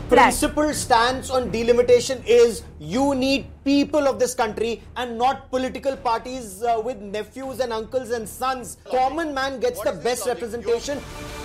principal stance on delimitation is you need people of this country and not political parties with nephews and uncles and sons. Common man gets the best representation.